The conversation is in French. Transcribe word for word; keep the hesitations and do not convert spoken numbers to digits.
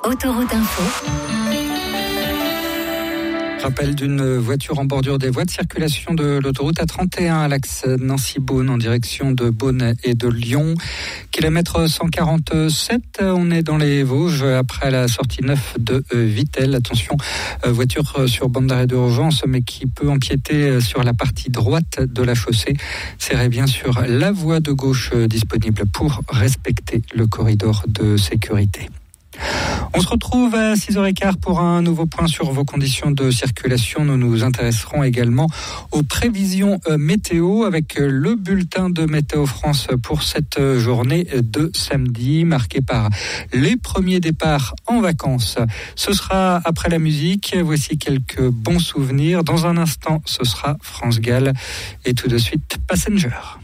Autoroute Info. Rappel d'une voiture en bordure des voies de circulation de l'autoroute A trente et un à l'axe Nancy-Beaune en direction de Beaune et de Lyon. Kilomètre cent quarante-sept, on est dans les Vosges après la sortie neuf de Vittel. Attention, voiture sur bande d'arrêt d'urgence mais qui peut empiéter sur la partie droite de la chaussée. Serrez bien sur la voie de gauche disponible pour respecter le corridor de sécurité. On se retrouve à six heures quinze pour un nouveau point sur vos conditions de circulation. Nous nous intéresserons également aux prévisions météo avec le bulletin de Météo France pour cette journée de samedi marquée par les premiers départs en vacances. Ce sera après la musique. Voici quelques bons souvenirs. Dans un instant, ce sera France Gall et tout de suite Passenger.